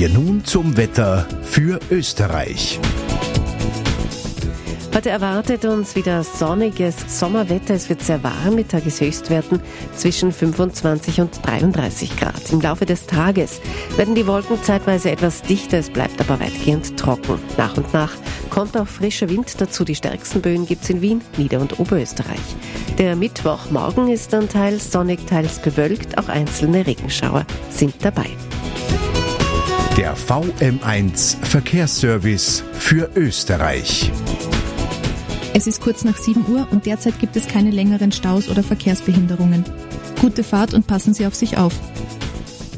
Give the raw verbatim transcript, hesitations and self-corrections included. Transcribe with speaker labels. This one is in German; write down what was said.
Speaker 1: Wir nun zum Wetter für Österreich.
Speaker 2: Heute erwartet uns wieder sonniges Sommerwetter. Es wird sehr warm mit Tageshöchstwerten zwischen fünfundzwanzig und dreiunddreißig Grad. Im Laufe des Tages werden die Wolken zeitweise etwas dichter, es bleibt aber weitgehend trocken. Nach und nach kommt auch frischer Wind dazu. Die stärksten Böen gibt es in Wien, Nieder- und Oberösterreich. Der Mittwochmorgen ist dann teils sonnig, teils bewölkt. Auch einzelne Regenschauer sind dabei.
Speaker 1: Der V M eins Verkehrsservice für Österreich.
Speaker 3: Es ist kurz nach sieben Uhr und derzeit gibt es keine längeren Staus oder Verkehrsbehinderungen. Gute Fahrt und passen Sie auf sich auf.